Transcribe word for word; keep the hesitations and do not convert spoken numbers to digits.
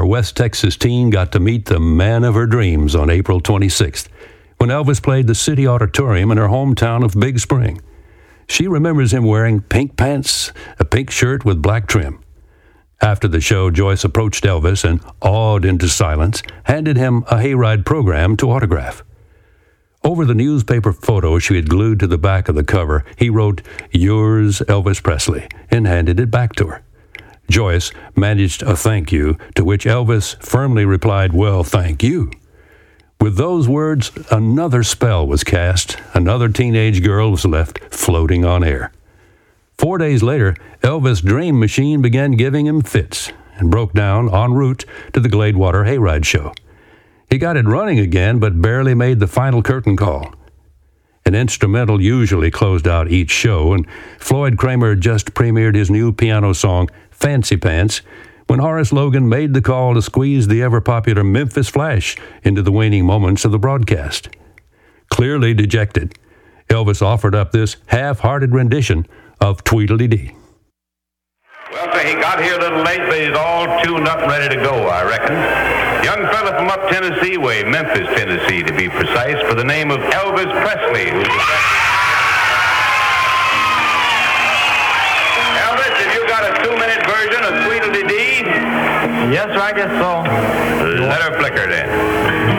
West Texas teen got to meet the man of her dreams on April twenty-sixth, when Elvis played the City Auditorium in her hometown of Big Spring. She remembers him wearing pink pants, a pink shirt with black trim. After the show, Joyce approached Elvis and, awed into silence, handed him a hayride program to autograph. Over the newspaper photo she had glued to the back of the cover, he wrote, "Yours, Elvis Presley," and handed it back to her. Joyce managed a thank you, to which Elvis firmly replied, "Well, thank you." With those words, another spell was cast. Another teenage girl was left floating on air. Four days later, Elvis' dream machine began giving him fits and broke down en route to the Gladewater Hayride show. He got it running again, but barely made the final curtain call. An instrumental usually closed out each show, and Floyd Kramer just premiered his new piano song, Fancy Pants, when Horace Logan made the call to squeeze the ever-popular Memphis Flash into the waning moments of the broadcast. Clearly dejected, Elvis offered up this half-hearted rendition of Tweedledee. Well, sir, he got here a little late, but he's all tuned up and ready to go, I reckon. Young fella from up Tennessee way, Memphis, Tennessee, to be precise, by the name of Elvis Presley, who's a... Elvis, have you got a two-minute version of Tweedledee? Yes, sir, I guess so. Let her flicker then.